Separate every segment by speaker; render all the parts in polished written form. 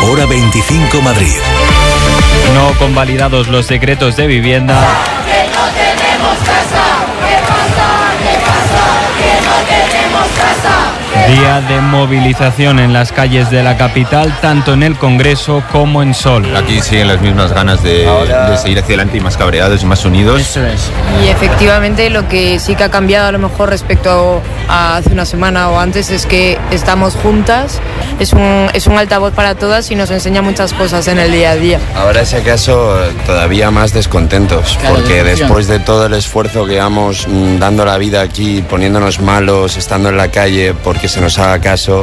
Speaker 1: Hora 25 Madrid.
Speaker 2: No convalidados los decretos de vivienda.
Speaker 3: Que no tenemos casa. ¿Qué pasa? Que no tenemos casa.
Speaker 2: Día de movilización en las calles de la capital, tanto en el Congreso como en Sol.
Speaker 4: Aquí siguen las mismas ganas de seguir hacia adelante y más cabreados y más unidos.
Speaker 5: Eso es.
Speaker 6: Y efectivamente lo que sí que ha cambiado a lo mejor respecto a hace una semana o antes es que estamos juntas, es un altavoz para todas y nos enseña muchas cosas en el día a día.
Speaker 7: Ahora si acaso todavía más descontentos,
Speaker 5: claro,
Speaker 7: porque después de todo el esfuerzo que llevamos dando la vida aquí, poniéndonos malos, estando en la calle porque se nos haga caso,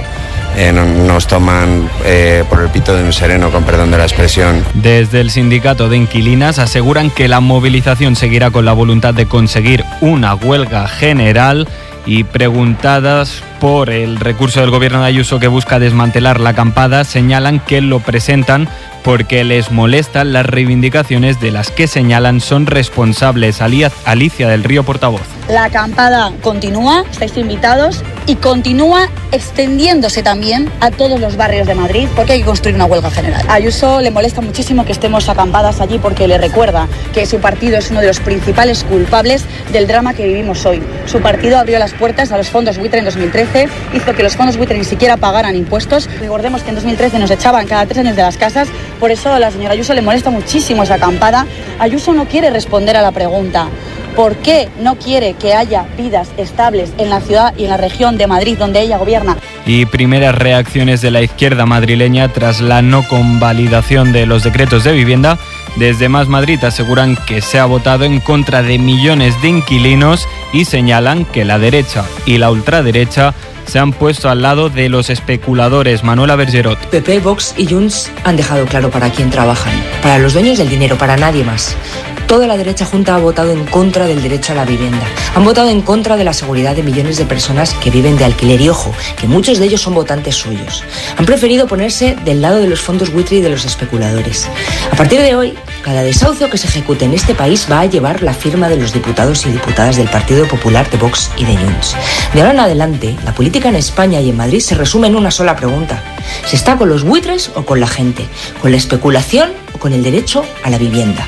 Speaker 7: nos toman por el pito de un sereno, con perdón de la expresión.
Speaker 2: Desde el sindicato de inquilinas aseguran que la movilización seguirá con la voluntad de conseguir una huelga general, y preguntadas por el recurso del gobierno de Ayuso que busca desmantelar la acampada, señalan que lo presentan porque les molestan las reivindicaciones de las que señalan son responsables. Alicia del Río, portavoz.
Speaker 8: La acampada continúa, estáis invitados, y continúa extendiéndose también a todos los barrios de Madrid, porque hay que construir una huelga general. A Ayuso le molesta muchísimo que estemos acampadas allí porque le recuerda que su partido es uno de los principales culpables del drama que vivimos hoy. Su partido abrió las puertas a los fondos buitre en 2013, hizo que los fondos buitre ni siquiera pagaran impuestos. Recordemos que en 2013 nos echaban cada 3 años de las casas, por eso a la señora Ayuso le molesta muchísimo esa acampada. Ayuso no quiere responder a la pregunta: ¿por qué no quiere que haya vidas estables en la ciudad y en la región de Madrid donde ella gobierna?
Speaker 2: Y primeras reacciones de la izquierda madrileña tras la no convalidación de los decretos de vivienda. Desde Más Madrid aseguran que se ha votado en contra de millones de inquilinos y señalan que la derecha y la ultraderecha se han puesto al lado de los especuladores. Manuela Bergerot.
Speaker 9: PP, Vox y Junts han dejado claro para quién trabajan. Para los dueños del dinero, para nadie más. Toda la derecha junta ha votado en contra del derecho a la vivienda. Han votado en contra de la seguridad de millones de personas que viven de alquiler y, ojo, que muchos de ellos son votantes suyos. Han preferido ponerse del lado de los fondos buitre y de los especuladores. A partir de hoy, cada desahucio que se ejecute en este país va a llevar la firma de los diputados y diputadas del Partido Popular, de Vox y de Junts. De ahora en adelante, la política en España y en Madrid se resume en una sola pregunta: ¿se está con los buitres o con la gente? ¿Con la especulación o con el derecho a la vivienda?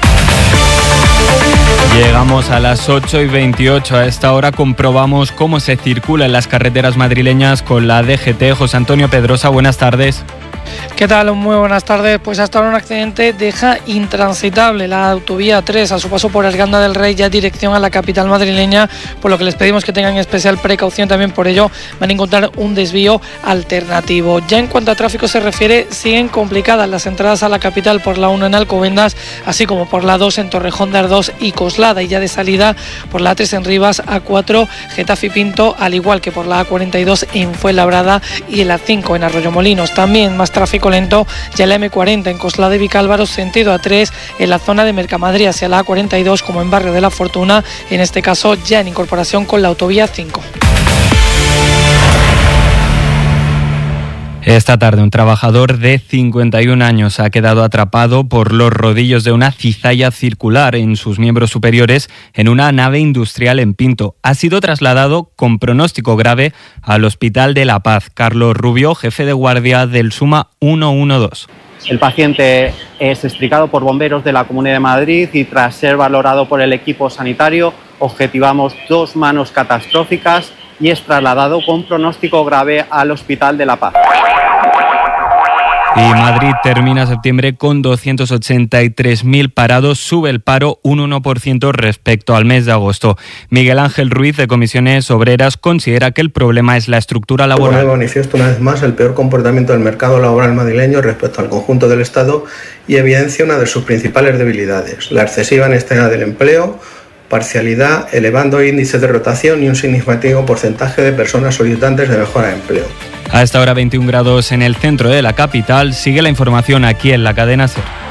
Speaker 2: Llegamos a las 8:28. A esta hora comprobamos cómo se circula en las carreteras madrileñas con la DGT. José Antonio Pedrosa, buenas tardes.
Speaker 10: ¿Qué tal? Muy buenas tardes. Pues hasta ahora un accidente deja intransitable la autovía 3 a su paso por Arganda del Rey, ya dirección a la capital madrileña, por lo que les pedimos que tengan especial precaución. También por ello van a encontrar un desvío alternativo. Ya en cuanto a tráfico se refiere, siguen complicadas las entradas a la capital por la 1 en Alcobendas, así como por la 2 en Torrejón de Ardoz y Coslada, y ya de salida por la 3 en Rivas, A4 Getafe y Pinto, al igual que por la A42 en Fuenlabrada y en la 5 en Arroyomolinos. También más tráfico lento ya en la M40 en Coslada y Vicálvaro, sentido A3 en la zona de Mercamadrid hacia la A42, como en Barrio de la Fortuna, en este caso ya en incorporación con la autovía 5.
Speaker 2: Esta tarde un trabajador de 51 años ha quedado atrapado por los rodillos de una cizalla circular en sus miembros superiores en una nave industrial en Pinto. Ha sido trasladado con pronóstico grave al Hospital de La Paz. Carlos Rubio, jefe de guardia del SUMA 112.
Speaker 11: El paciente es explicado por bomberos de la Comunidad de Madrid y tras ser valorado por el equipo sanitario objetivamos 2 manos catastróficas y es trasladado con pronóstico grave al Hospital de La Paz.
Speaker 2: Y Madrid termina septiembre con 283.000 parados, sube el paro un 1% respecto al mes de agosto. Miguel Ángel Ruiz, de Comisiones Obreras, considera que el problema es la estructura laboral.
Speaker 12: Pone de manifiesto una vez más el peor comportamiento del mercado laboral madrileño respecto al conjunto del Estado y evidencia una de sus principales debilidades: la excesiva inestabilidad del empleo, parcialidad, elevando índices de rotación y un significativo porcentaje de personas solicitantes de mejora de empleo.
Speaker 2: A esta hora 21 grados en el centro de la capital. Sigue la información aquí en la cadena SER.